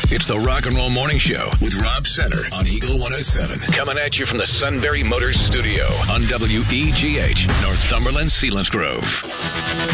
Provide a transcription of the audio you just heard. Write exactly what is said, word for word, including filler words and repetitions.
It's the Rock and Roll Morning Show with Rob Center on Eagle one oh seven. Coming at you from the Sunbury Motors Studio on W E G H, Northumberland, Selinsgrove.